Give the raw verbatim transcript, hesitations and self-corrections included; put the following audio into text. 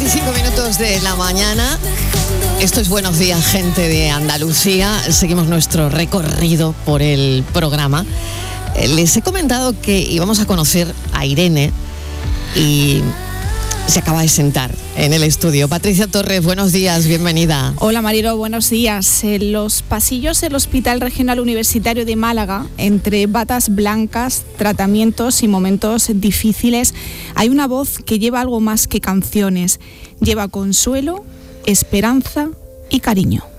veinticinco minutos de la mañana. Esto es Buenos Días, gente de Andalucía. Seguimos nuestro recorrido por el programa. Les he comentado que íbamos a conocer a Irene y se acaba de sentar en el estudio. Patricia Torres, buenos días, bienvenida. Hola Marilo, buenos días. En los pasillos del Hospital Regional Universitario de Málaga, entre batas blancas, tratamientos y momentos difíciles, hay una voz que lleva algo más que canciones. Lleva consuelo, esperanza y cariño.